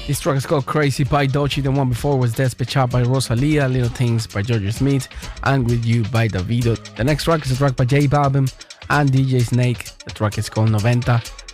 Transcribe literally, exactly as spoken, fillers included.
This track is called Crazy by Doechii. The one before was Despechada by Rosalia, Little Things by Jorja Smith, and With You by Davido. The next track is a track by J Balvin and D J Snake. The track is called Noventa.